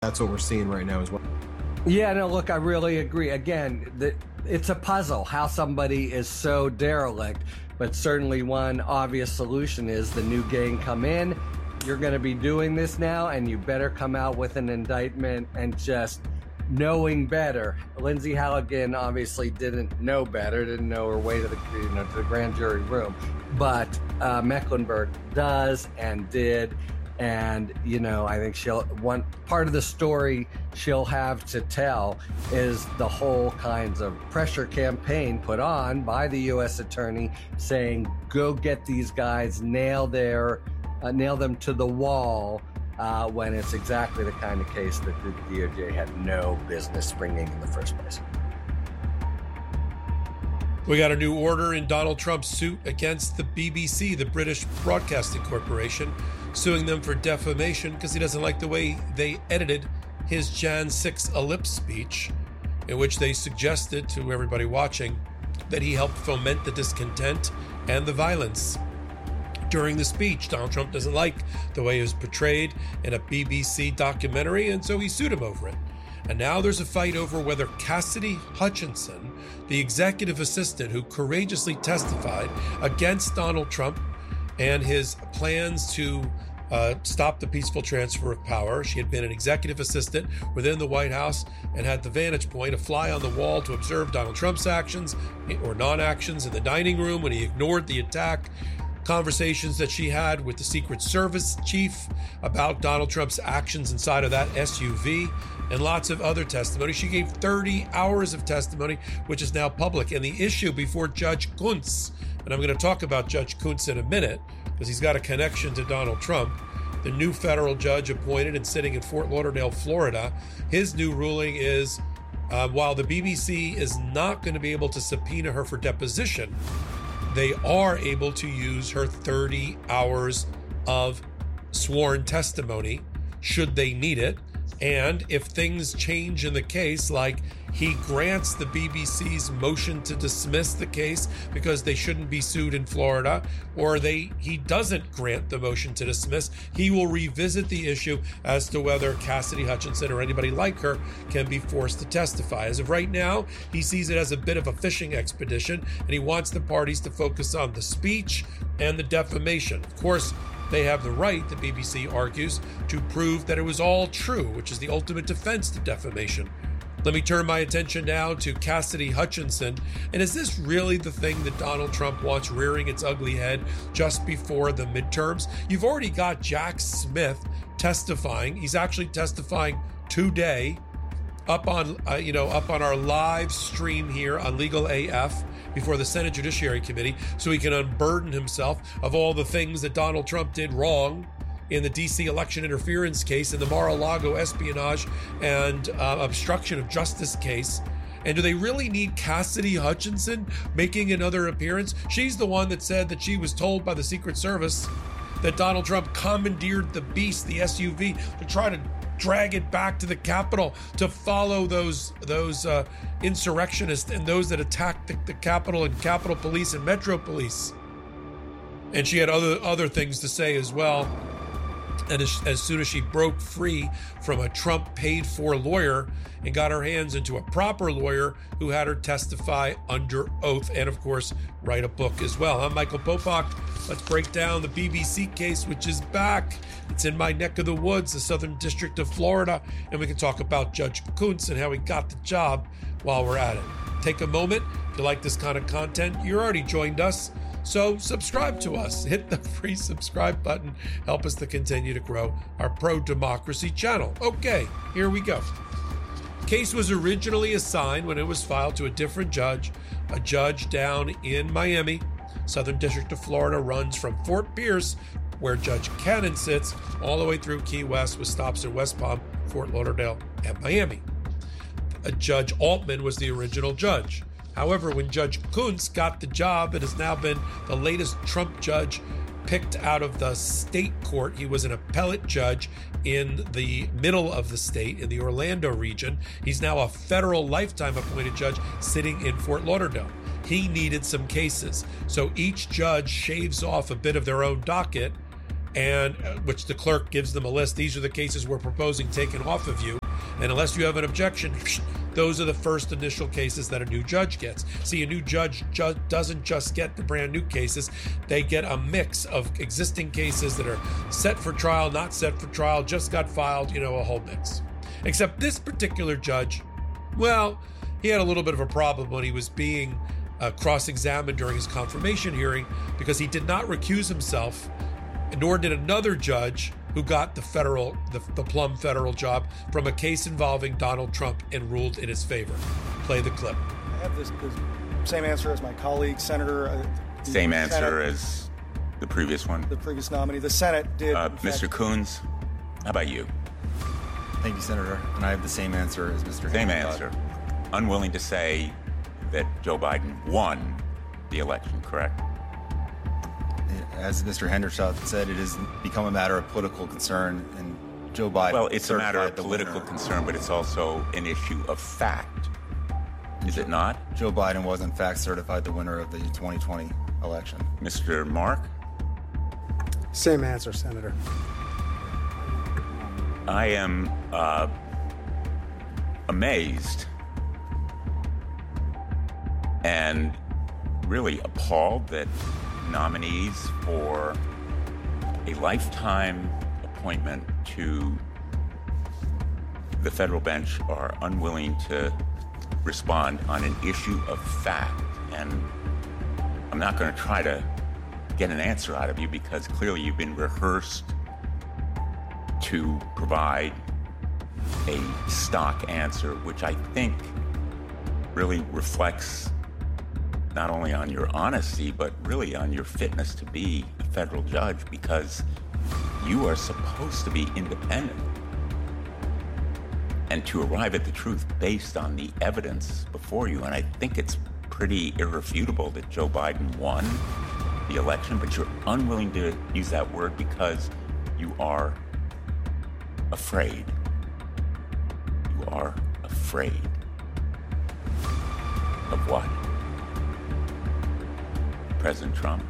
that's what we're seeing right now as well. Yeah, no, look, I really agree. Again, it's a puzzle how somebody is so derelict, but certainly one obvious solution is the new gang come in. You're going to be doing this now, and you better come out with an indictment and just knowing better. Lindsay Halligan obviously didn't know better, didn't know her way to the grand jury room, but Mecklenburg does and did. And, I think one part of the story she'll have to tell is the whole kinds of pressure campaign put on by the U.S. attorney saying, go get these guys, nail them to the wall, when it's exactly the kind of case that the DOJ had no business bringing in the first place. We got a new order in Donald Trump's suit against the BBC, the British Broadcasting Corporation, suing them for defamation because he doesn't like the way they edited his Jan 6 ellipse speech, in which they suggested to everybody watching that he helped foment the discontent and the violence. During the speech, Donald Trump doesn't like the way it was portrayed in a BBC documentary, and so he sued him over it. And now there's a fight over whether Cassidy Hutchinson, the executive assistant who courageously testified against Donald Trump and his plans to stop the peaceful transfer of power. She had been an executive assistant within the White House and had the vantage point, a fly on the wall to observe Donald Trump's actions or non-actions in the dining room when he ignored the attack. Conversations that she had with the Secret Service chief about Donald Trump's actions inside of that SUV, and lots of other testimony. She gave 30 hours of testimony, which is now public. And the issue before Judge Kuntz, and I'm going to talk about Judge Kuntz in a minute, because he's got a connection to Donald Trump, the new federal judge appointed and sitting in Fort Lauderdale, Florida. His new ruling is, while the BBC is not going to be able to subpoena her for deposition, they are able to use her 30 hours of sworn testimony should they need it. And if things change in the case, like he grants the BBC's motion to dismiss the case because they shouldn't be sued in Florida, or he doesn't grant the motion to dismiss, he will revisit the issue as to whether Cassidy Hutchinson or anybody like her can be forced to testify. As of right now, he sees it as a bit of a fishing expedition, and he wants the parties to focus on the speech and the defamation. Of course, they have the right, the BBC argues, to prove that it was all true, which is the ultimate defense to defamation. Let me turn my attention now to Cassidy Hutchinson. And is this really the thing that Donald Trump wants rearing its ugly head just before the midterms? You've already got Jack Smith testifying. He's actually testifying today up on our live stream here on Legal AF before the Senate Judiciary Committee, so he can unburden himself of all the things that Donald Trump did wrong in the D.C. election interference case, in the Mar-a-Lago espionage and obstruction of justice case. And do they really need Cassidy Hutchinson making another appearance? She's the one that said that she was told by the Secret Service that Donald Trump commandeered the Beast, the SUV, to try to drag it back to the Capitol to follow those insurrectionists and those that attacked the Capitol and Capitol Police and Metro Police. And she had other things to say as well. And as soon as she broke free from a Trump paid-for lawyer and got her hands into a proper lawyer who had her testify under oath and, of course, write a book as well. I'm Michael Popak. Let's break down the BBC case, which is back. It's in my neck of the woods, the Southern District of Florida, and we can talk about Judge Kuntz and how he got the job while we're at it. Take a moment. If you like this kind of content, you already joined us. So subscribe to us. Hit the free subscribe button. Help us to continue to grow our pro-democracy channel. Okay, here we go. Case was originally assigned when it was filed to a different judge, a judge down in Miami. Southern District of Florida runs from Fort Pierce, where Judge Cannon sits, all the way through Key West with stops in West Palm, Fort Lauderdale, and Miami. Judge Altman was the original judge. However, when Judge Kuntz got the job, it has now been the latest Trump judge picked out of the state court. He was an appellate judge in the middle of the state, in the Orlando region. He's now a federal lifetime appointed judge sitting in Fort Lauderdale. He needed some cases. So each judge shaves off a bit of their own docket and which the clerk gives them a list. These are the cases we're proposing taken off of you. And unless you have an objection, those are the first initial cases that a new judge gets. See, a new judge doesn't just get the brand new cases. They get a mix of existing cases that are set for trial, not set for trial, just got filed, a whole mix. Except this particular judge, well, he had a little bit of a problem when he was being cross-examined during his confirmation hearing, because he did not recuse himself, nor did another judge who got the plum federal job from a case involving Donald Trump and ruled in his favor. Play the clip. I have the same answer as my colleague, Senator. Same answer as the previous one? The previous nominee. The Senate did. Mr. Coons, how about you? Thank you, Senator. And I have the same answer as Mr. Same Hancock. answer. Unwilling to say that Joe Biden won the election, correct? As Mr. Hendershot said, it has become a matter of political concern, and Joe Biden. Well, it's a matter of certified the political winner. concern, but it's also an issue of fact. Is it not? Joe Biden was, in fact, certified the winner of the 2020 election. Mr. Mark? Same answer, Senator. I am amazed and really appalled that nominees for a lifetime appointment to the federal bench are unwilling to respond on an issue of fact. And I'm not going to try to get an answer out of you, because clearly you've been rehearsed to provide a stock answer, which I think really reflects not only on your honesty, but really on your fitness to be a federal judge, because you are supposed to be independent and to arrive at the truth based on the evidence before you. And I think it's pretty irrefutable that Joe Biden won the election, but you're unwilling to use that word because you are afraid. You are afraid of what? President Trump.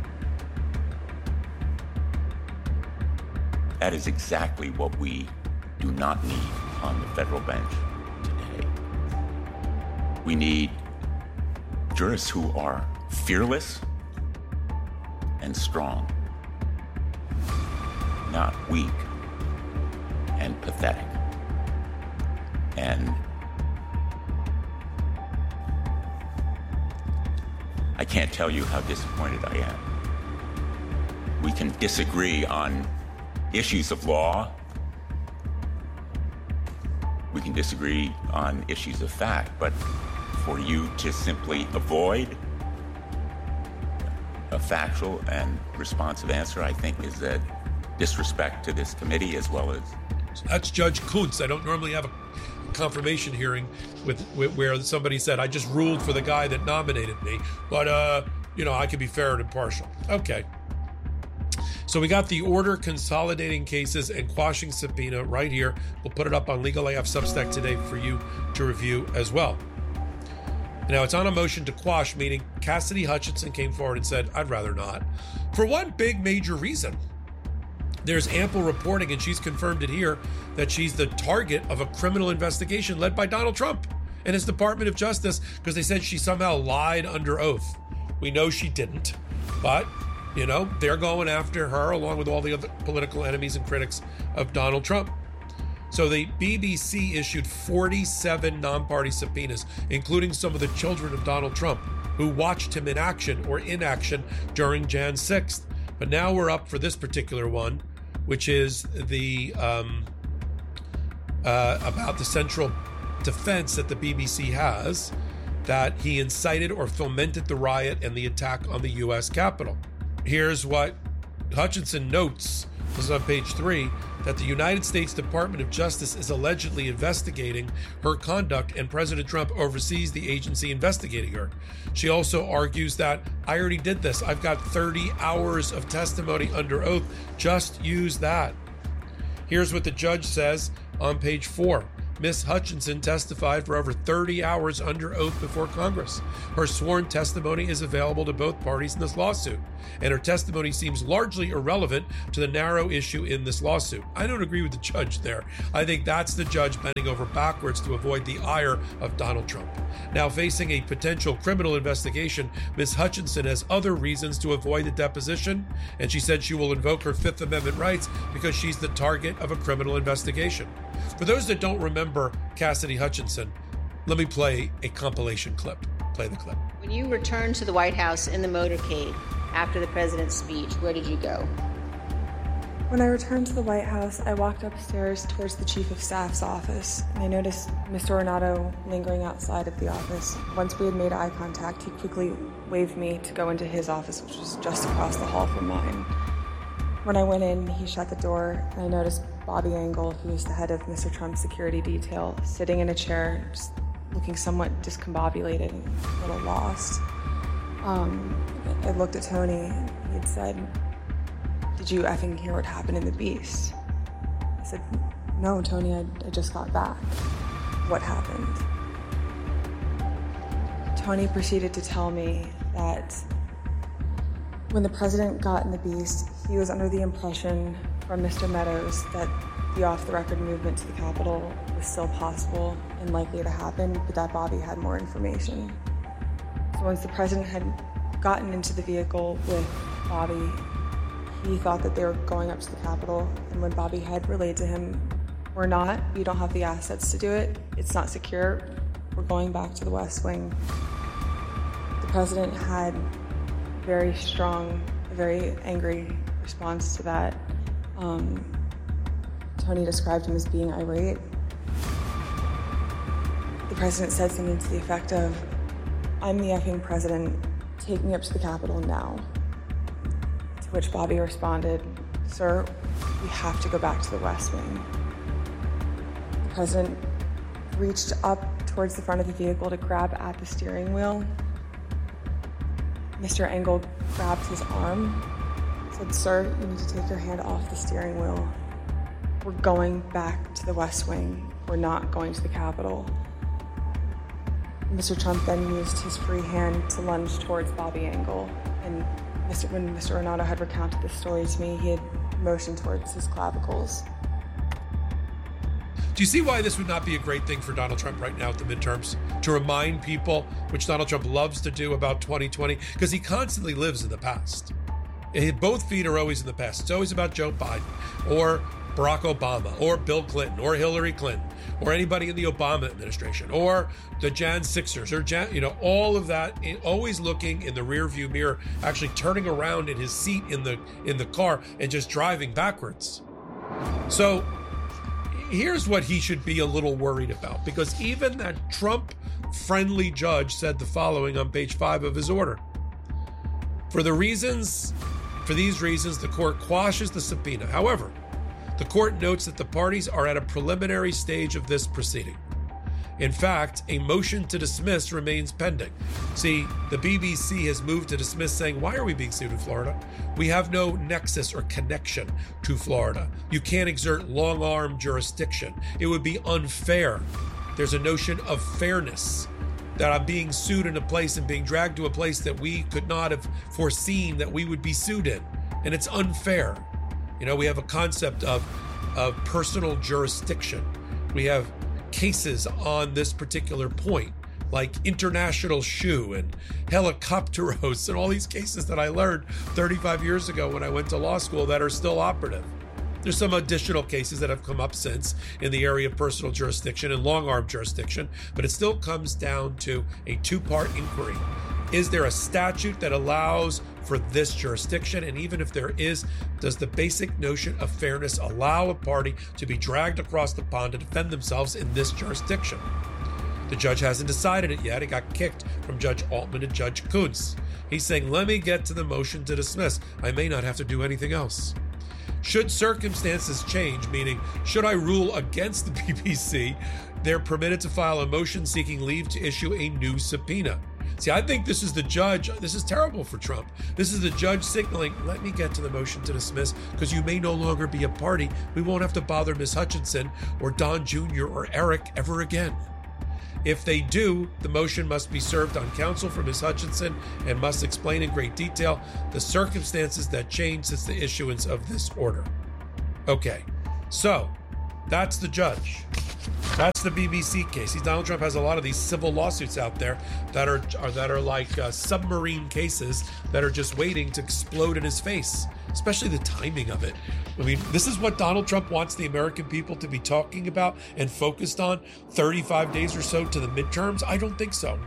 That is exactly what we do not need on the federal bench today. We need jurists who are fearless and strong, not weak and pathetic. And I can't tell you how disappointed I am. We can disagree on issues of law. We can disagree on issues of fact, but for you to simply avoid a factual and responsive answer, I think is a disrespect to this committee as well as... That's Judge Kuntz. I don't normally have a confirmation hearing with where somebody said, I just ruled for the guy that nominated me, but, I can be fair and impartial. Okay. So we got the order consolidating cases and quashing subpoena right here. We'll put it up on Legal AF Substack today for you to review as well. Now, it's on a motion to quash, meaning Cassidy Hutchinson came forward and said, I'd rather not. For one big major reason. There's ample reporting, and she's confirmed it here, that she's the target of a criminal investigation led by Donald Trump and his Department of Justice, because they said she somehow lied under oath. We know she didn't, but, they're going after her along with all the other political enemies and critics of Donald Trump. So the BBC issued 47 non-party subpoenas, including some of the children of Donald Trump, who watched him in action or inaction during Jan 6th. But now we're up for this particular one, which is the about the central defense that the BBC has, that he incited or fomented the riot and the attack on the U.S. Capitol. Here's what Hutchinson notes, this is on page 3, that the United States Department of Justice is allegedly investigating her conduct, and President Trump oversees the agency investigating her. She also argues that, I already did this. I've got 30 hours of testimony under oath. Just use that. Here's what the judge says on page 4. Ms. Hutchinson testified for over 30 hours under oath before Congress. Her sworn testimony is available to both parties in this lawsuit, and her testimony seems largely irrelevant to the narrow issue in this lawsuit. I don't agree with the judge there. I think that's the judge bending over backwards to avoid the ire of Donald Trump. Now facing a potential criminal investigation, Ms. Hutchinson has other reasons to avoid the deposition, and she said she will invoke her Fifth Amendment rights because she's the target of a criminal investigation. For those that don't remember Cassidy Hutchinson, let me play a compilation clip. Play the clip. When you returned to the White House in the motorcade after the president's speech, where did you go? When I returned to the White House, I walked upstairs towards the Chief of Staff's office, and I noticed Mr. Renato lingering outside of the office. Once we had made eye contact, he quickly waved me to go into his office, which was just across the hall from mine. When I went in, he shut the door, and I noticed Bobby Engel, who is the head of Mr. Trump's security detail, sitting in a chair, just looking somewhat discombobulated and a little lost. I looked at Tony, and he had said, "Did you effing hear what happened in the Beast?" I said, "No, Tony, I just got back." "What happened?" Tony proceeded to tell me that when the president got in the Beast, he was under the impression from Mr. Meadows that the off-the-record movement to the Capitol was still possible and likely to happen, but that Bobby had more information. So once the president had gotten into the vehicle with Bobby, he thought that they were going up to the Capitol, and when Bobby had relayed to him, "We're not, you don't have the assets to do it, it's not secure, we're going back to the West Wing," the president had a very angry response to that. Tony described him as being irate. The president said something to the effect of, "I'm the effing president, take me up to the Capitol now." To which Bobby responded, "Sir, we have to go back to the West Wing." The president reached up towards the front of the vehicle to grab at the steering wheel. Mr. Engel grabbed his arm, said, "Sir, you need to take your hand off the steering wheel. We're going back to the West Wing. We're not going to the Capitol." Mr. Trump then used his free hand to lunge towards Bobby Engel, and when Mr. Renato had recounted this story to me, he had motioned towards his clavicles. Do you see why this would not be a great thing for Donald Trump right now at the midterms? To remind people, which Donald Trump loves to do, about 2020, because he constantly lives in the past. Both feet are always in the past. It's always about Joe Biden or Barack Obama or Bill Clinton or Hillary Clinton or anybody in the Obama administration or the Jan 6ers or all of that, always looking in the rearview mirror, actually turning around in his seat in the car and just driving backwards. So here's what he should be a little worried about, because even that Trump-friendly judge said the following on page 5 of his order. For these reasons, the court quashes the subpoena. However, the court notes that the parties are at a preliminary stage of this proceeding. In fact, a motion to dismiss remains pending. See, the BBC has moved to dismiss, saying, why are we being sued in Florida? We have no nexus or connection to Florida. You can't exert long-arm jurisdiction. It would be unfair. There's a notion of fairness, that I'm being sued in a place and being dragged to a place that we could not have foreseen that we would be sued in. And it's unfair. We have a concept of personal jurisdiction. We have cases on this particular point, like International Shoe and Helicopteros and all these cases that I learned 35 years ago when I went to law school that are still operative. There's some additional cases that have come up since in the area of personal jurisdiction and long-arm jurisdiction, but it still comes down to a two-part inquiry. Is there a statute that allows for this jurisdiction? And even if there is, does the basic notion of fairness allow a party to be dragged across the pond to defend themselves in this jurisdiction? The judge hasn't decided it yet. It got kicked from Judge Altman to Judge Kuntz. He's saying, let me get to the motion to dismiss. I may not have to do anything else. Should circumstances change, meaning should I rule against the BBC, they're permitted to file a motion seeking leave to issue a new subpoena. See, I think this is the judge. This is terrible for Trump. This is the judge signaling, let me get to the motion to dismiss because you may no longer be a party. We won't have to bother Ms. Hutchinson or Don Jr. or Eric ever again. If they do, the motion must be served on counsel for Ms. Hutchinson and must explain in great detail the circumstances that changed since the issuance of this order. Okay, so that's the judge. That's the BBC case. See, Donald Trump has a lot of these civil lawsuits out there that are like submarine cases that are just waiting to explode in his face, especially the timing of it. I mean, this is what Donald Trump wants the American people to be talking about and focused on 35 days or so to the midterms? I don't think so.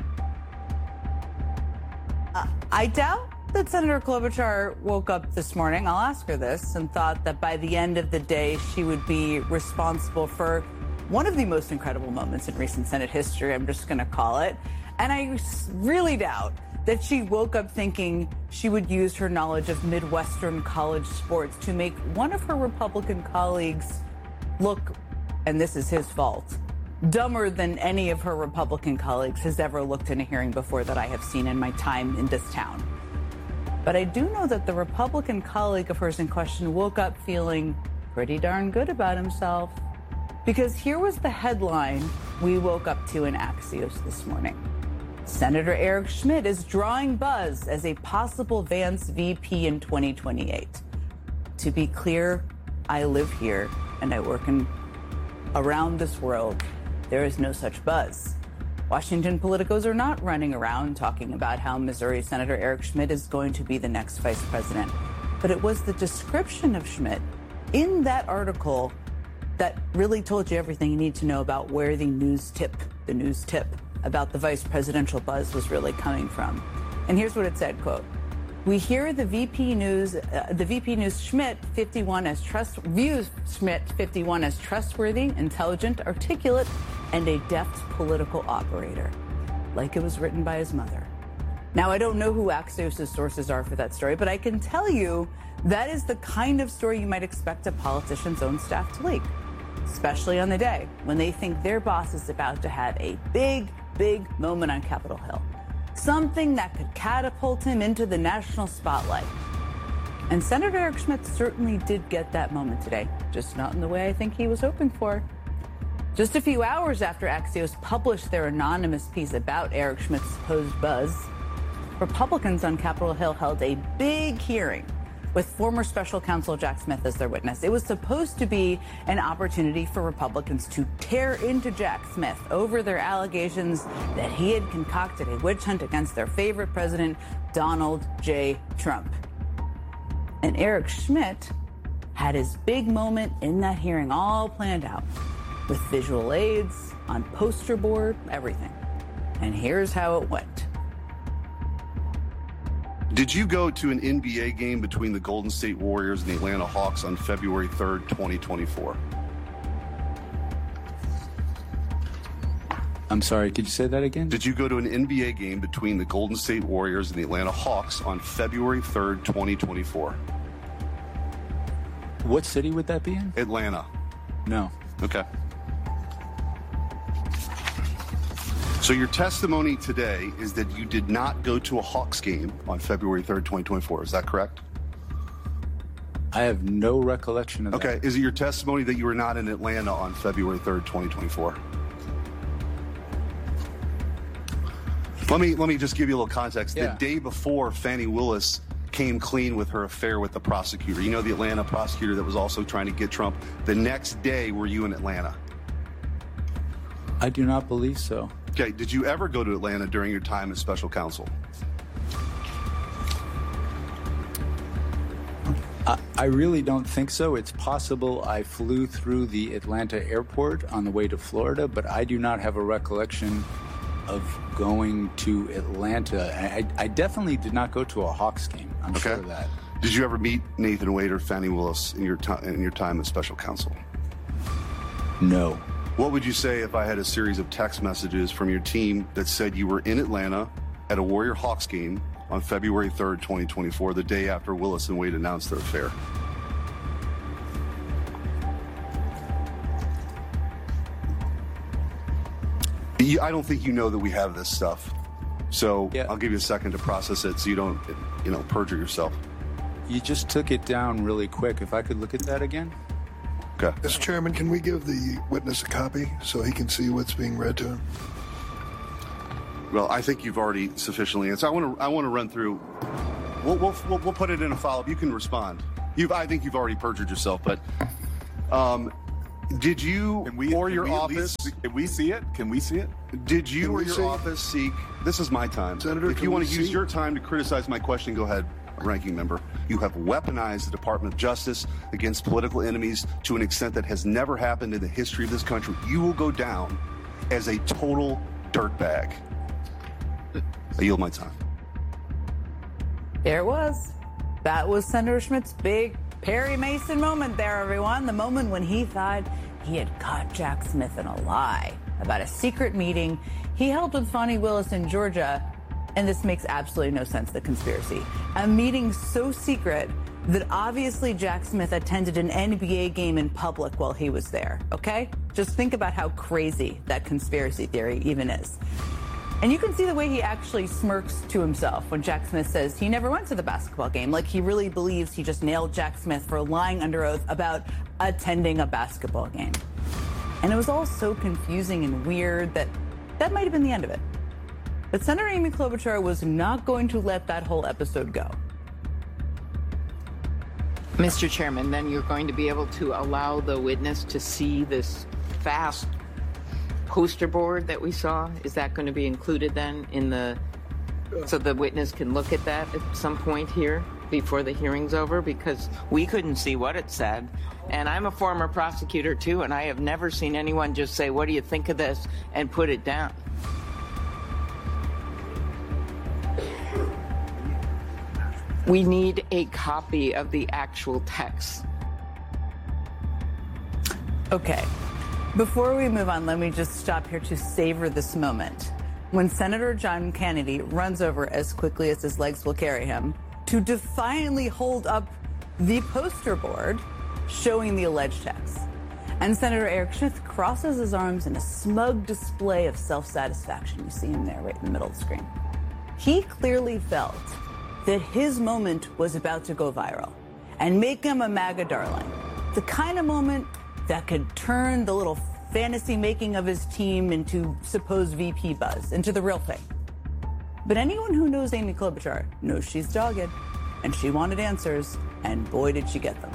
I doubt that Senator Klobuchar woke up this morning, I'll ask her this, and thought that by the end of the day she would be responsible for one of the most incredible moments in recent Senate history, I'm just going to call it. And I really doubt that she woke up thinking she would use her knowledge of Midwestern college sports to make one of her Republican colleagues look, and this is his fault, dumber than any of her Republican colleagues has ever looked in a hearing before that I have seen in my time in this town. But I do know that the Republican colleague of hers in question woke up feeling pretty darn good about himself. Because here was the headline we woke up to in Axios this morning. Senator Eric Schmidt is drawing buzz as a possible Vance VP in 2028. To be clear, I live here and I work around this world. There is no such buzz. Washington politicos are not running around talking about how Missouri Senator Eric Schmidt is going to be the next vice president. But it was the description of Schmidt in that article that really told you everything you need to know about where the news tip about the vice presidential buzz was really coming from. And here's what it said, quote, "We hear the VP News Schmidt 51 views Schmidt 51 as trustworthy, intelligent, articulate, and a deft political operator, like it was written by his mother." Now, I don't know who Axios' sources are for that story, but I can tell you that is the kind of story you might expect a politician's own staff to leak, especially on the day when they think their boss is about to have a big moment on Capitol Hill. Something that could catapult him into the national spotlight. And Senator Eric Schmidt certainly did get that moment today, just not in the way I think he was hoping for. Just a few hours after Axios published their anonymous piece about Eric Schmidt's supposed buzz, Republicans on Capitol Hill held a big hearing with former special counsel Jack Smith as their witness. It was supposed to be an opportunity for Republicans to tear into Jack Smith over their allegations that he had concocted a witch hunt against their favorite president, Donald J. Trump. And Eric Schmidt had his big moment in that hearing all planned out, with visual aids, on poster board, everything. And here's how it went. Did you go to an NBA game between the Golden State Warriors and the Atlanta Hawks on February 3rd, 2024? I'm sorry, could you say that again? Did you go to an NBA game between the Golden State Warriors and the Atlanta Hawks on February 3rd, 2024? What city would that be in? Atlanta. No. Okay. So your testimony today is that you did not go to a Hawks game on February 3rd, 2024. Is that correct? I have no recollection of that. Okay. Is it your testimony that you were not in Atlanta on February 3rd, 2024? Let me just give you a little context. Yeah. The day before, Fani Willis came clean with her affair with the prosecutor. You know, the Atlanta prosecutor that was also trying to get Trump. The next day, were you in Atlanta? I do not believe so. Okay, did you ever go to Atlanta during your time as special counsel? I really don't think so. It's possible I flew through the Atlanta airport on the way to Florida, but I do not have a recollection of going to Atlanta. I definitely did not go to a Hawks game. I'm sure of that. Did you ever meet Nathan Wade or Fani Willis in your time as special counsel? No. What would you say if I had a series of text messages from your team that said you were in Atlanta at a Warrior Hawks game on February 3rd, 2024, the day after Willis and Wade announced their affair? I don't think you know that we have this stuff. So I'll give you a second to process it so you don't, perjure yourself. You just took it down really quick. If I could look at that again. Okay. Mr. Chairman, can we give the witness a copy so he can see what's being read to him? Well, I think you've already sufficiently answered. I want to run through. We'll put it in a follow-up. You can respond. I think you've already perjured yourself, but did you or your office? Can we see it? Can we see it? Did you or your office seek? This is my time, Senator. If you want to use your time to criticize my question, go ahead, ranking member. You have weaponized the Department of Justice against political enemies to an extent that has never happened in the history of this country. You will go down as a total dirtbag. I yield my time. There it was. That was Senator Schmidt's big Perry Mason moment there, everyone. The moment when he thought he had caught Jack Smith in a lie about a secret meeting he held with Fani Willis in Georgia. And this makes absolutely no sense, the conspiracy. A meeting so secret that obviously Jack Smith attended an NBA game in public while he was there, okay? Just think about how crazy that conspiracy theory even is. And you can see the way he actually smirks to himself when Jack Smith says he never went to the basketball game, like he really believes he just nailed Jack Smith for lying under oath about attending a basketball game. And it was all so confusing and weird that might have been the end of it. But Senator Amy Klobuchar was not going to let that whole episode go. Mr. Chairman, then you're going to be able to allow the witness to see this fast poster board that we saw? Is that going to be included then so the witness can look at that at some point here before the hearing's over? Because we couldn't see what it said. And I'm a former prosecutor too, and I have never seen anyone just say, what do you think of this, and put it down. We need a copy of the actual text. Okay. Before we move on, let me just stop here to savor this moment. When Senator John Kennedy runs over as quickly as his legs will carry him to defiantly hold up the poster board showing the alleged text. And Senator Eric Schmitt crosses his arms in a smug display of self-satisfaction. You see him there right in the middle of the screen. He clearly felt that his moment was about to go viral and make him a MAGA darling. The kind of moment that could turn the little fantasy making of his team into supposed VP buzz, into the real thing. But anyone who knows Amy Klobuchar knows she's dogged, and she wanted answers, and boy did she get them.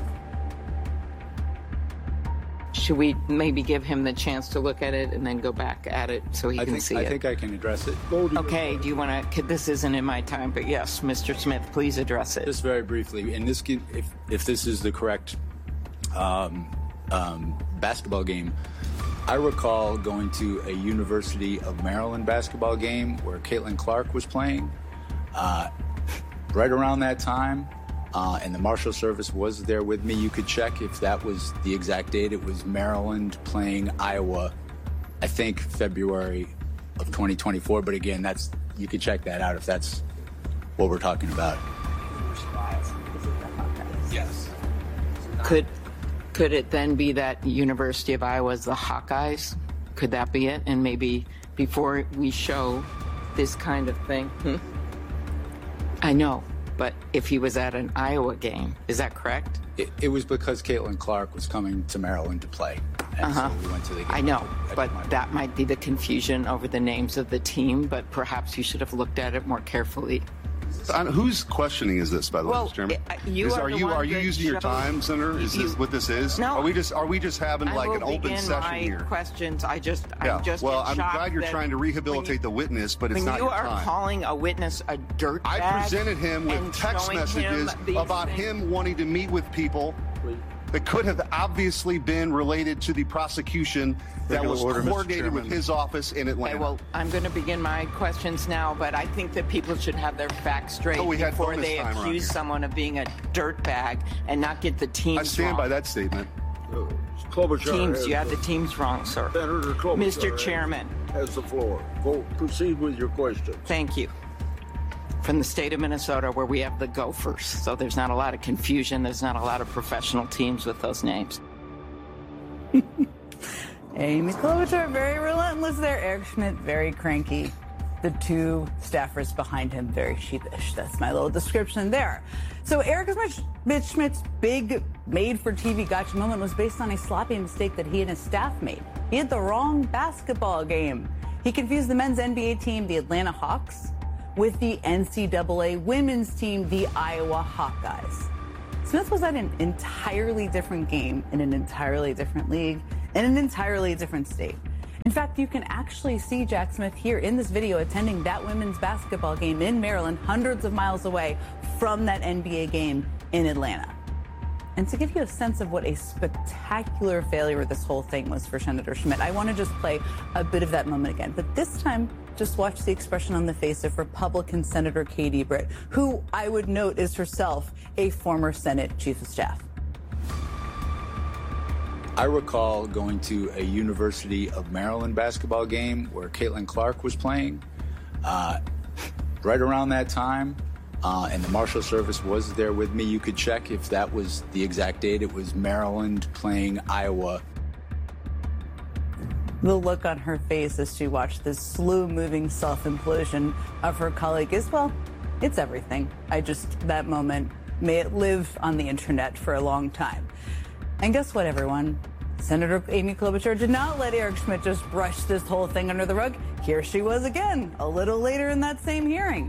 Should we maybe give him the chance to look at it and then go back at it so he can see it? I think I can address it. Okay, do you want to, this isn't in my time, but yes, Mr. Smith, please address it. Just very briefly, and this, if this is the correct basketball game, I recall going to a University of Maryland basketball game where Caitlin Clark was playing right around that time. And the Marshal Service was there with me. You could check if that was the exact date. It was Maryland playing Iowa, I think February of 2024. But again, you could check that out if that's what we're talking about. Yes. Could it then be that University of Iowa is the Hawkeyes? Could that be it? And maybe before we show this kind of thing, I know. But if he was at an Iowa game, is that correct? It was because Caitlin Clark was coming to Maryland to play. And so we went to the game. I know, but that might be the confusion over the names of the team, but perhaps you should have looked at it more carefully. Whose questioning is this, by the way, Mr. Chairman? Are you using your time, Senator? Is this what this is? No. Are we just having like an open session here? Questions. I'm just I'm glad you're trying to rehabilitate the witness, but it's not your time. When you are calling a witness a dirtbag, I presented him with text messages about him wanting to meet with people that could have obviously been related to the prosecution that was coordinated with his office in Atlanta. Okay, well, I'm going to begin my questions now, but I think that people should have their facts straight before they accuse someone of being a dirtbag and not get the teams wrong. I stand by that statement. You have the teams wrong, sir. Senator Klobuchar Mr. Chairman has the floor. Proceed with your question. Thank you. From the state of Minnesota, where we have the Gophers, so there's not a lot of confusion. There's not a lot of professional teams with those names. Amy Klobuchar, very relentless there. Eric Schmitt, very cranky. the two staffers behind him very sheepish. That's my little description there. So Eric Schmidt's big made-for-TV gotcha moment was based on a sloppy mistake that he and his staff made. He had the wrong basketball game. He confused the men's NBA team, the Atlanta Hawks, with the NCAA women's team, the Iowa Hawkeyes. Smith was at an entirely different game in an entirely different league in an entirely different state. In fact, you can actually see Jack Smith here in this video attending that women's basketball game in Maryland, hundreds of miles away from that NBA game in Atlanta. And to give you a sense of what a spectacular failure this whole thing was for Senator Schmidt, I want to just play a bit of that moment again. But this time, just watch the expression on the face of Republican Senator Katie Britt, who I would note is herself a former Senate Chief of Staff. I recall going to a University of Maryland basketball game where Caitlin Clark was playing right around that time, and the Marshal Service was there with me. You could check if that was the exact date. It was Maryland playing Iowa. The look on her face as she watched this slow-moving self-implosion of her colleague is, well, it's everything. That moment, may it live on the internet for a long time. And guess what, everyone? Senator Amy Klobuchar did not let Eric Schmidt just brush this whole thing under the rug. Here she was again, a little later in that same hearing.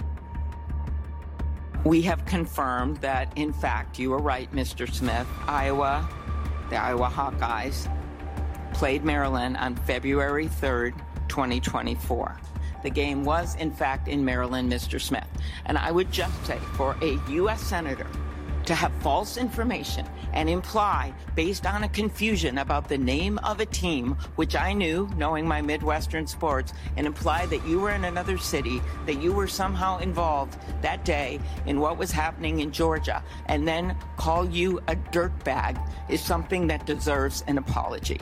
We have confirmed that, in fact, you were right, Mr. Smith. The Iowa Hawkeyes, played Maryland on February 3rd, 2024. The game was, in fact, in Maryland, Mr. Smith. And I would just say, for a U.S. senator to have false information and imply, based on a confusion about the name of a team, which I knew, knowing my Midwestern sports, and imply that you were in another city, that you were somehow involved that day in what was happening in Georgia, and then call you a dirtbag is something that deserves an apology.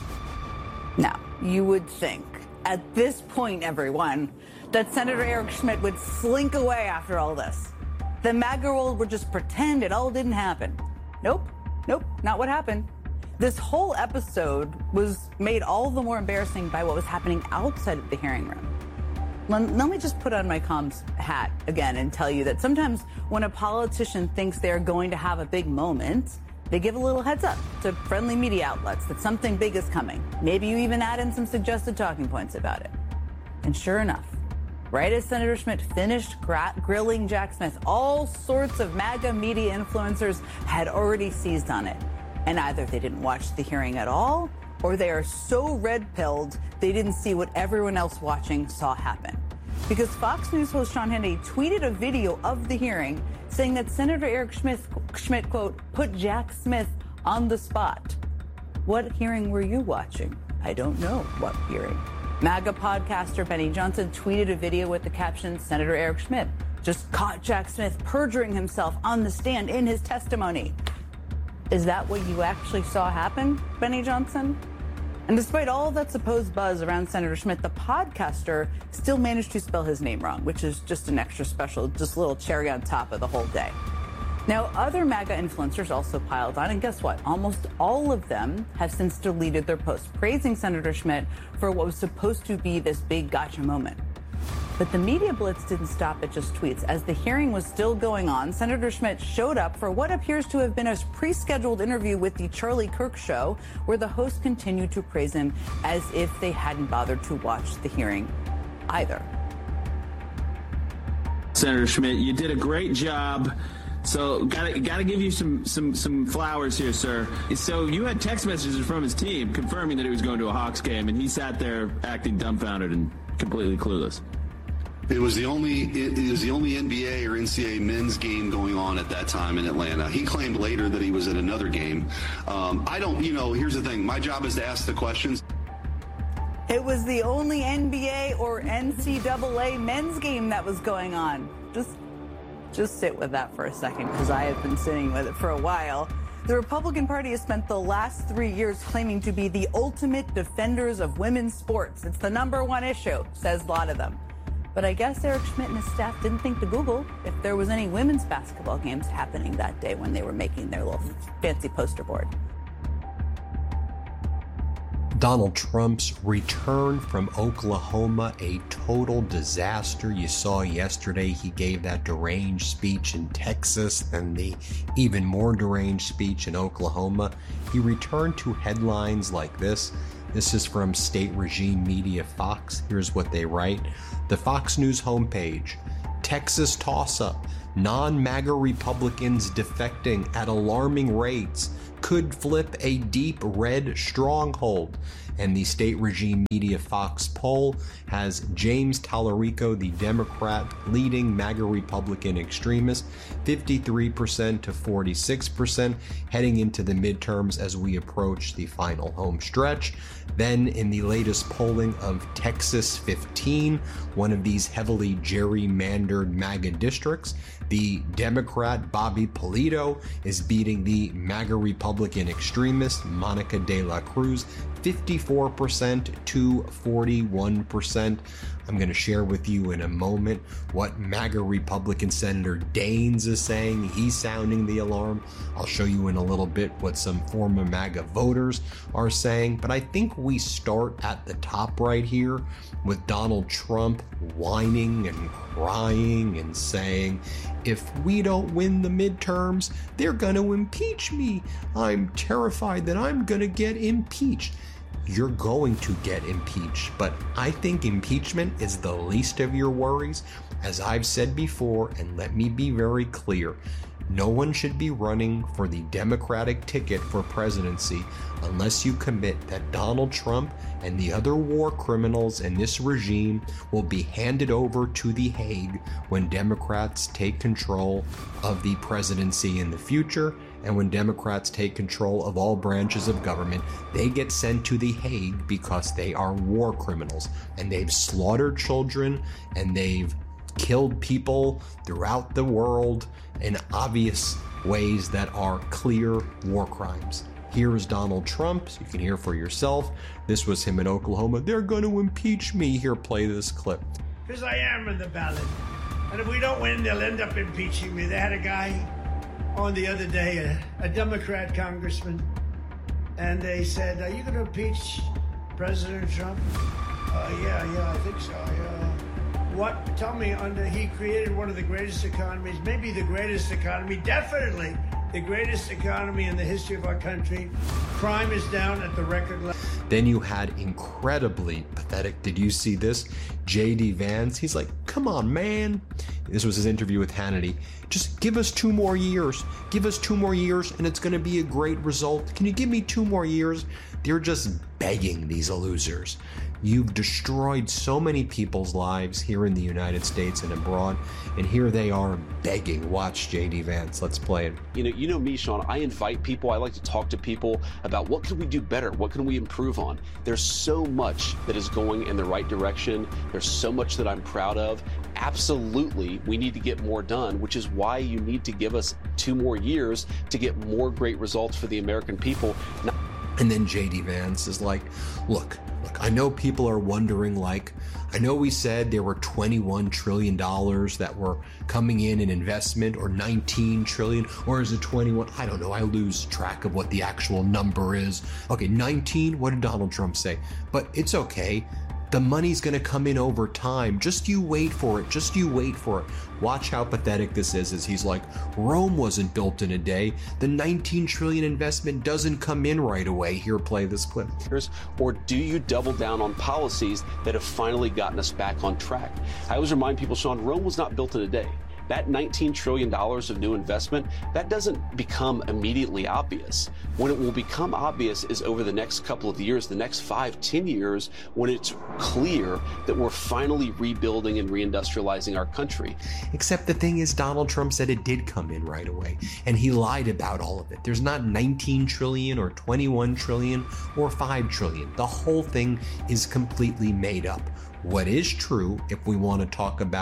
Now, you would think, at this point, everyone, that Senator Eric Schmidt would slink away after all this. The MAGA world would just pretend it all didn't happen. Nope, not what happened. This whole episode was made all the more embarrassing by what was happening outside of the hearing room. Let me just put on my comms hat again and tell you that sometimes when a politician thinks they're going to have a big moment, they give a little heads up to friendly media outlets that something big is coming. Maybe you even add in some suggested talking points about it. And sure enough, right as Senator Schmidt finished grilling Jack Smith, all sorts of MAGA media influencers had already seized on it. And either they didn't watch the hearing at all, or they are so red-pilled they didn't see what everyone else watching saw happen. Because Fox News host Sean Hannity tweeted a video of the hearing saying that Senator Eric Schmidt, quote, put Jack Smith on the spot. What hearing were you watching? I don't know what hearing. MAGA podcaster Benny Johnson tweeted a video with the caption, Senator Eric Schmidt just caught Jack Smith perjuring himself on the stand in his testimony. Is that what you actually saw happen, Benny Johnson? And despite all that supposed buzz around Senator Schmidt, the podcaster still managed to spell his name wrong, which is just an extra special, just a little cherry on top of the whole day. Now, other MAGA influencers also piled on, and guess what? Almost all of them have since deleted their posts praising Senator Schmidt for what was supposed to be this big gotcha moment. But the media blitz didn't stop at just tweets. As the hearing was still going on, Senator Schmidt showed up for what appears to have been a pre-scheduled interview with the Charlie Kirk Show, where the host continued to praise him as if they hadn't bothered to watch the hearing either. Senator Schmidt, you did a great job. So gotta give you some flowers here, sir. So you had text messages from his team confirming that he was going to a Hawks game, and he sat there acting dumbfounded and completely clueless. It was the only NBA or NCAA men's game going on at that time in Atlanta. He claimed later that he was at another game. Here's the thing. My job is to ask the questions. It was the only NBA or NCAA men's game that was going on. Just sit with that for a second, because I have been sitting with it for a while. The Republican Party has spent the last 3 years claiming to be the ultimate defenders of women's sports. It's the #1 issue, says a lot of them. But I guess Eric Schmidt and his staff didn't think to Google if there was any women's basketball games happening that day when they were making their little fancy poster board. Donald Trump's return from Oklahoma, a total disaster. You saw yesterday he gave that deranged speech in Texas and the even more deranged speech in Oklahoma. He returned to headlines like this. This is from state regime media Fox. Here's what they write. The Fox News homepage. Texas toss-up. Non-MAGA Republicans defecting at alarming rates could flip a deep red stronghold. And the state regime media Fox poll has James Tallarico, the Democrat leading MAGA Republican extremist, 53% to 46% heading into the midterms as we approach the final home stretch. Then in the latest polling of Texas 15, one of these heavily gerrymandered MAGA districts, the Democrat Bobby Polito is beating the MAGA Republican extremist Monica De La Cruz 54% to 41%. I'm going to share with you in a moment what MAGA Republican Senator Daines is saying. He's sounding the alarm. I'll show you in a little bit what some former MAGA voters are saying. But I think we start at the top right here with Donald Trump whining and crying and saying, if we don't win the midterms, they're going to impeach me. I'm terrified that I'm going to get impeached. You're going to get impeached, but I think impeachment is the least of your worries. As I've said before, and let me be very clear, no one should be running for the Democratic ticket for presidency unless you commit that Donald Trump and the other war criminals in this regime will be handed over to The Hague when Democrats take control of the presidency in the future. And when Democrats take control of all branches of government, they get sent to The Hague because they are war criminals and they've slaughtered children and they've killed people throughout the world in obvious ways that are clear war crimes. Here is Donald Trump, so you can hear for yourself. This was him in Oklahoma. They're going to impeach me. Here, play this clip. Because I am in the ballot. And if we don't win, they'll end up impeaching me. They had a guy on the other day, a Democrat congressman, and they said, are you going to impeach President Trump? Yeah, I think so. What? Tell me, he created one of the greatest economies, maybe the greatest economy, definitely the greatest economy in the history of our country. Crime is down at the record level. Then you had incredibly pathetic, did you see this? J.D. Vance, he's like, come on, man. This was his interview with Hannity. Just give us 2 more years. Give us 2 more years and it's going to be a great result. Can you give me 2 more years? They're just begging, these losers. You've destroyed so many people's lives here in the United States and abroad, and here they are begging. Watch J.D. Vance. Let's play it. You know me, Sean. I invite people. I like to talk to people about what can we do better? What can we improve on? There's so much that is going in the right direction. There's so much that I'm proud of. Absolutely, we need to get more done, which is why you need to give us 2 more years to get more great results for the American people. And then J.D. Vance is like, look, I know people are wondering, I know we said there were $21 trillion that were coming in investment, or 19 trillion, or is it 21? I don't know. I lose track of what the actual number is. Okay, 19. What did Donald Trump say? But it's okay. The money's going to come in over time. Just you wait for it. Just you wait for it. Watch how pathetic this is, as he's like, Rome wasn't built in a day. The 19 trillion investment doesn't come in right away. Here, play this clip. Or do you double down on policies that have finally gotten us back on track? I always remind people, Sean, Rome was not built in a day. That $19 trillion of new investment, that doesn't become immediately obvious. When it will become obvious is over the next couple of years, the next 5-10 years, when it's clear that we're finally rebuilding and reindustrializing our country. Except the thing is, Donald Trump said it did come in right away, and he lied about all of it. There's not 19 trillion or 21 trillion or 5 trillion. The whole thing is completely made up. What is true, if we want to talk about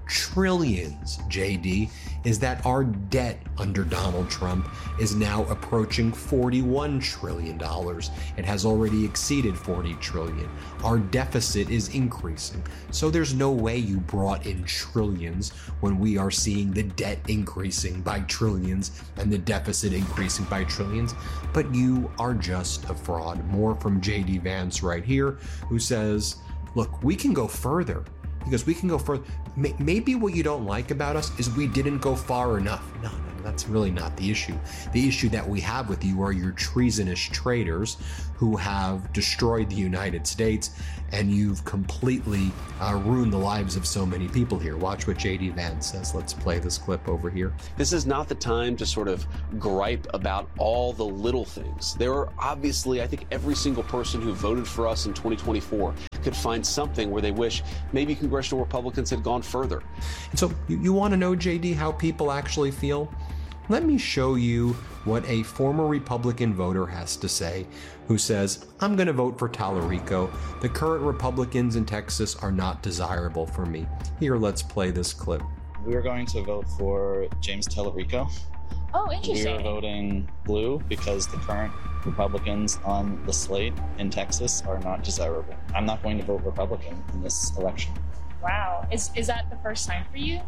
trillions, JD, is that our debt under Donald Trump is now approaching $41 trillion. It has already exceeded $40 trillion. Our deficit is increasing. So there's no way you brought in trillions when we are seeing the debt increasing by trillions and the deficit increasing by trillions. But you are just a fraud. More from JD Vance right here, who says, look, we can go further. Because we can go further. Maybe what you don't like about us is we didn't go far enough. No, that's really not the issue. The issue that we have with you are your treasonous traitors who have destroyed the United States, and you've completely ruined the lives of so many people here. Watch what JD Vance says. Let's play this clip over here. This is not the time to sort of gripe about all the little things. There are obviously, I think every single person who voted for us in 2024 could find something where they wish maybe congressional Republicans had gone further. And so you want to know, JD, how people actually feel? Let me show you what a former Republican voter has to say, who says, I'm going to vote for Tallarico. The current Republicans in Texas are not desirable for me. Here, let's play this clip. We're going to vote for James Tallarico. Oh, interesting. We're voting blue because the current Republicans on the slate in Texas are not desirable. I'm not going to vote Republican in this election. Wow. Is that the first time for you?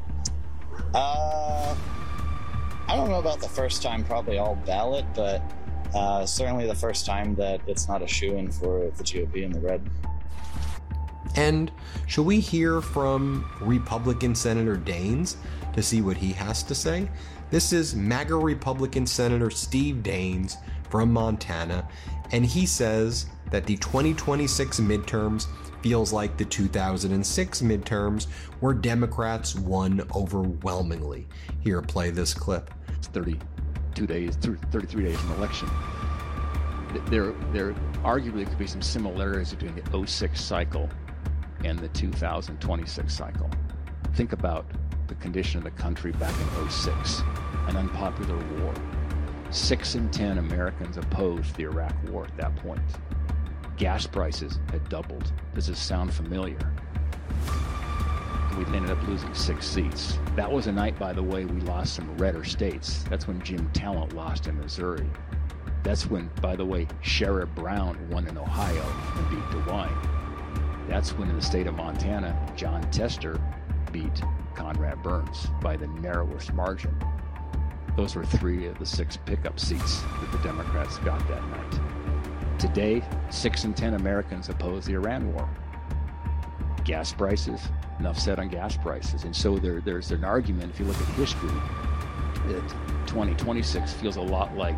I don't know about the first time, probably all ballot, but certainly the first time that it's not a shoo-in for the GOP in the red. And should we hear from Republican Senator Daines to see what he has to say? This is MAGA Republican Senator Steve Daines from Montana, and he says that the 2026 midterms feels like the 2006 midterms, where Democrats won overwhelmingly. Here, play this clip. It's 33 days from election. There arguably could be some similarities between the 06 cycle and the 2026 cycle. Think about the condition of the country back in 06, an unpopular war. 6 in 10 Americans opposed the Iraq war at that point. Gas prices had doubled. Does this sound familiar? We ended up losing 6 seats. That was a night, by the way, we lost some redder states. That's when Jim Talent lost in Missouri. That's when, by the way, Sherrod Brown won in Ohio and beat DeWine. That's when, in the state of Montana, John Tester beat Conrad Burns by the narrowest margin. Those were 3 of the 6 pickup seats that the Democrats got that night. Today, 6 in 10 Americans oppose the Iran war. Gas prices, enough said on gas prices. And so there's an argument, if you look at history, that 2026 feels a lot like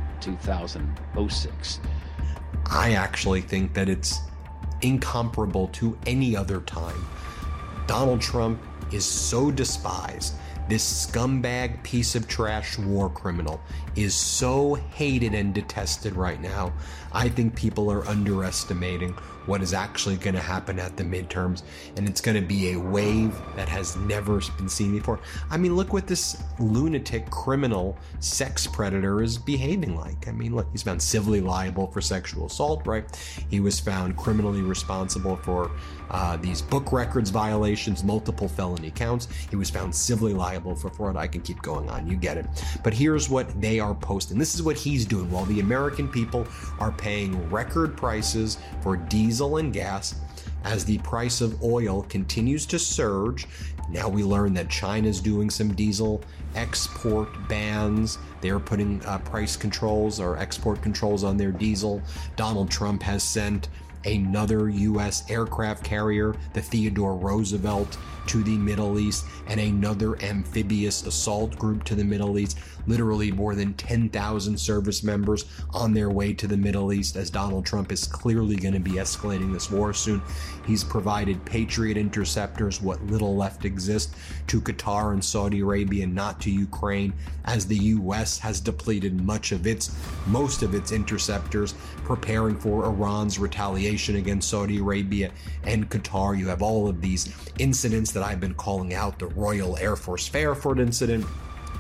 2006. I actually think that it's incomparable to any other time. Donald Trump is so despised. This scumbag piece of trash war criminal is so hated and detested right now. I think people are underestimating what is actually going to happen at the midterms, and it's going to be a wave that has never been seen before. I mean, look what this lunatic criminal sex predator is behaving like. I mean, look, he's found civilly liable for sexual assault, right? He was found criminally responsible for these book records violations, multiple felony counts. He was found civilly liable for fraud. I can keep going on, you get it. But here's what they are posting. This is what he's doing while the American people are paying record prices for diesel and gas as the price of oil continues to surge. Now we learn that China's doing some diesel export bans. They're putting price controls or export controls on their diesel. Donald Trump has sent another U.S. aircraft carrier, the Theodore Roosevelt, to the Middle East, and another amphibious assault group to the Middle East. Literally more than 10,000 service members on their way to the Middle East, as Donald Trump is clearly going to be escalating this war soon. He's provided Patriot interceptors, what little left exists, to Qatar and Saudi Arabia, not to Ukraine, as the U.S. has depleted most of its interceptors, preparing for Iran's retaliation against Saudi Arabia and Qatar. You have all of these incidents that I've been calling out, the Royal Air Force Fairford incident,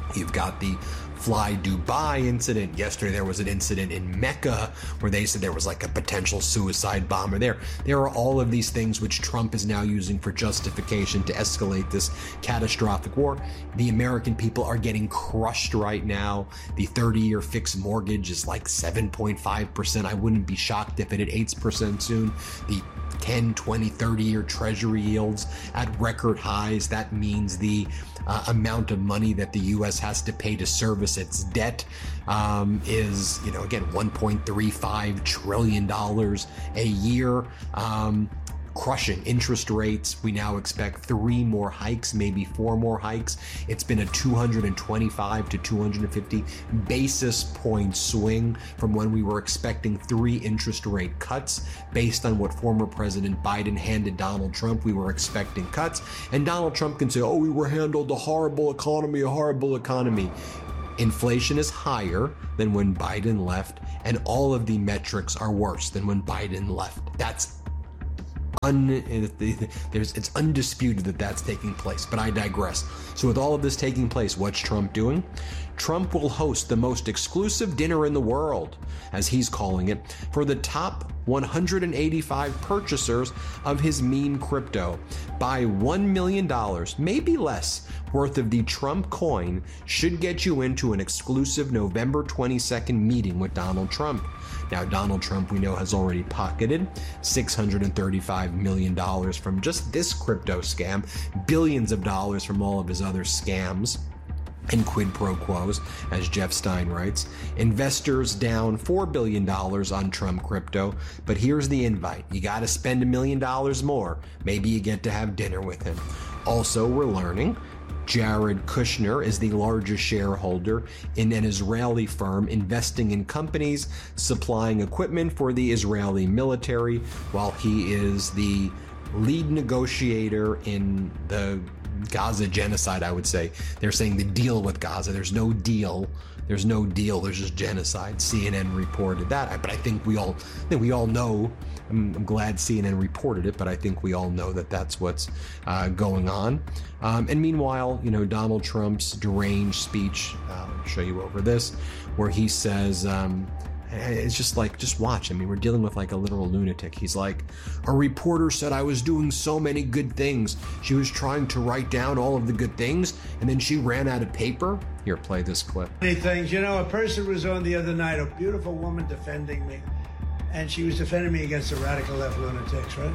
You've got the Fly Dubai incident. Yesterday there was an incident in Mecca where they said there was like a potential suicide bomber there. There are all of these things which Trump is now using for justification to escalate this catastrophic war. The American people are getting crushed right now. The 30-year fixed mortgage is like 7.5%. I wouldn't be shocked if it hit 8% soon. The 10, 20, 30-year treasury yields at record highs. That means the amount of money that the U.S. has to pay to service its debt is, again, $1.35 trillion a year. Crushing interest rates. We now expect 3 more hikes, maybe 4 more hikes. It's been a 225 to 250 basis point swing from when we were expecting 3 interest rate cuts. Based on what former President Biden handed Donald Trump, we were expecting cuts. And Donald Trump can say, oh, we were handled a horrible economy. Inflation is higher than when Biden left, and all of the metrics are worse than when Biden left. It's undisputed that that's taking place, but I digress. So with all of this taking place, what's Trump doing? Trump will host the most exclusive dinner in the world, as he's calling it, for the top 185 purchasers of his meme crypto. Buy $1 million, maybe less, worth of the Trump coin should get you into an exclusive November 22nd meeting with Donald Trump. Now, Donald Trump, we know, has already pocketed $635 million from just this crypto scam, billions of dollars from all of his other scams and quid pro quos, as Jeff Stein writes. Investors down $4 billion on Trump crypto, but here's the invite. You got to spend $1 million more. Maybe you get to have dinner with him. Also, we're learning Jared Kushner is the largest shareholder in an Israeli firm investing in companies supplying equipment for the Israeli military, while he is the lead negotiator in the Gaza genocide, I would say. They're saying the deal with Gaza. There's no deal. There's just genocide. CNN reported that, but I think we all know. I'm glad CNN reported it, but I think we all know that that's what's going on. And meanwhile, Donald Trump's deranged speech, I'll show you over this, where he says, it's just watch. I mean, we're dealing with like a literal lunatic. He's like, a reporter said I was doing so many good things. She was trying to write down all of the good things, and then she ran out of paper. Here, play this clip. Many things. A person was on the other night, a beautiful woman defending me. And she was defending me against the radical left lunatics, right?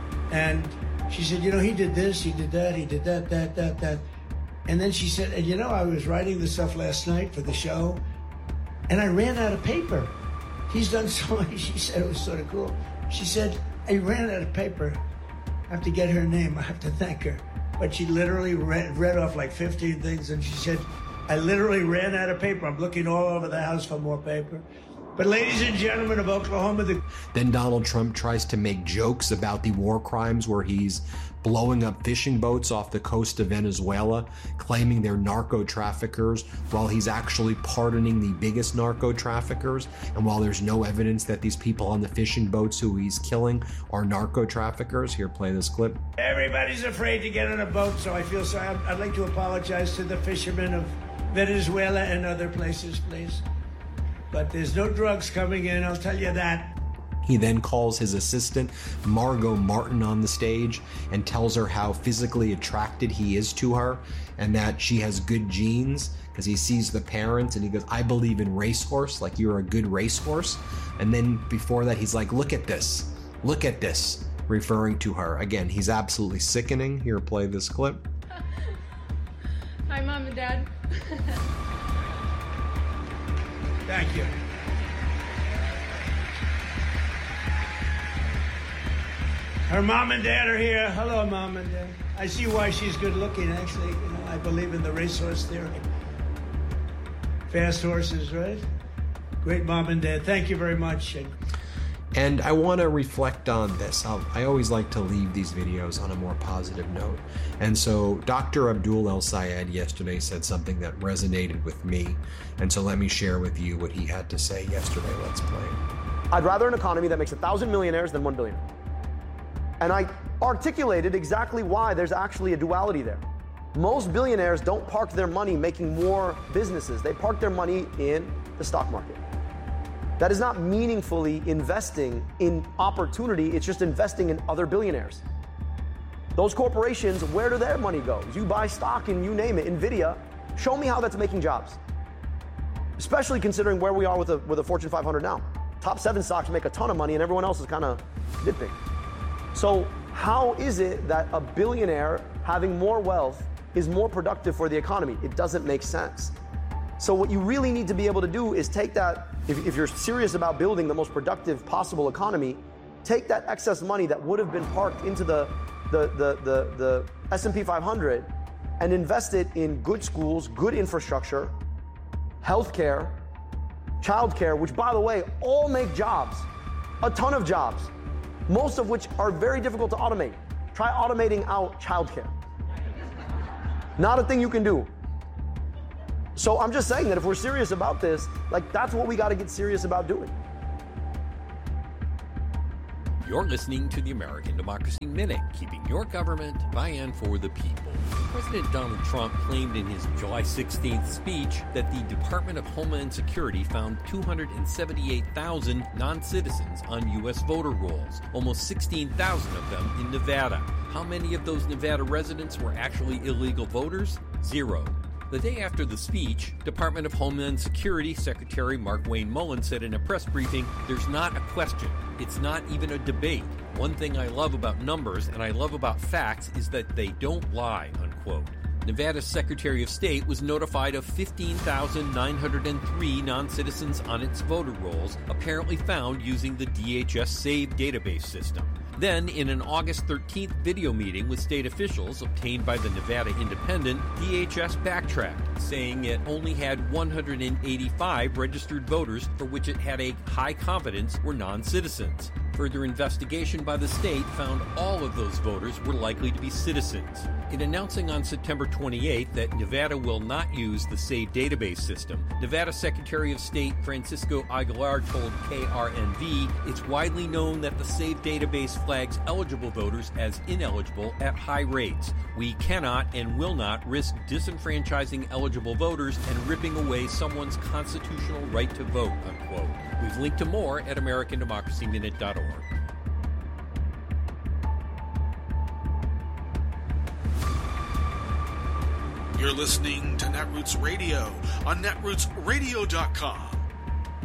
And she said, he did this, he did that, he did that. And then she said, and I was writing this stuff last night for the show, and I ran out of paper. He's done so much. She said, it was sort of cool. She said, I ran out of paper. I have to get her name. I have to thank her. But she literally read off like 15 things, and she said, I literally ran out of paper. I'm looking all over the house for more paper. But ladies and gentlemen of Oklahoma... Then Donald Trump tries to make jokes about the war crimes where he's blowing up fishing boats off the coast of Venezuela, claiming they're narco traffickers, while he's actually pardoning the biggest narco traffickers, and while there's no evidence that these people on the fishing boats who he's killing are narco traffickers. Here, play this clip. Everybody's afraid to get on a boat, so I feel sorry. I'd like to apologize to the fishermen of Venezuela and other places, please. But there's no drugs coming in, I'll tell you that. He then calls his assistant, Margot Martin, on the stage and tells her how physically attracted he is to her and that she has good genes, because he sees the parents and he goes, I believe in racehorse, like you're a good racehorse. And then before that, he's like, look at this, referring to her. Again, he's absolutely sickening. Here, play this clip. Hi, Mom and Dad. Thank you. Her mom and dad are here. Hello, Mom and Dad. I see why she's good looking, actually. I believe in the racehorse theory. Fast horses, right? Great Mom and Dad. Thank you very much. And I want to reflect on this. I always like to leave these videos on a more positive note. And so Dr. Abdul El-Sayed yesterday said something that resonated with me. And so let me share with you what he had to say yesterday. Let's play. I'd rather an economy that makes 1,000 millionaires than 1 billion. And I articulated exactly why there's actually a duality there. Most billionaires don't park their money making more businesses. They park their money in the stock market. That is not meaningfully investing in opportunity. It's just investing in other billionaires. Those corporations, where do their money go? You buy stock in, you name it, NVIDIA. Show me how that's making jobs. Especially considering where we are with a Fortune 500 now. Top 7 stocks make a ton of money and everyone else is kind of dipping. So how is it that a billionaire having more wealth is more productive for the economy? It doesn't make sense. So what you really need to be able to do is take that, if you're serious about building the most productive possible economy, take that excess money that would have been parked into the S&P 500 and invest it in good schools, good infrastructure, healthcare, childcare, which, by the way, all make jobs, a ton of jobs, most of which are very difficult to automate. Try automating out childcare. Not a thing you can do. So I'm just saying that if we're serious about this, like, that's what we got to get serious about doing. You're listening to the American Democracy Minute, keeping your government by and for the people. President Donald Trump claimed in his July 16th speech that the Department of Homeland Security found 278,000 non-citizens on U.S. voter rolls, almost 16,000 of them in Nevada. How many of those Nevada residents were actually illegal voters? 0. The day after the speech, Department of Homeland Security Secretary Markwayne Mullin said in a press briefing, "There's not a question. It's not even a debate. One thing I love about numbers and I love about facts is that they don't lie," unquote. Nevada's Secretary of State was notified of 15,903 non-citizens on its voter rolls, apparently found using the DHS SAVE database system. Then, in an August 13th video meeting with state officials obtained by the Nevada Independent, DHS backtracked, saying it only had 185 registered voters for which it had a high confidence were non-citizens. Further investigation by the state found all of those voters were likely to be citizens. In announcing on September 28th that Nevada will not use the SAVE database system, Nevada Secretary of State Francisco Aguilar told KRNV it's widely known that the SAVE database flags eligible voters as ineligible at high rates. We cannot and will not risk disenfranchising eligible voters and ripping away someone's constitutional right to vote, unquote. We've linked to more at AmericanDemocracyMinute.org. You're listening to Netroots Radio on netrootsradio.com.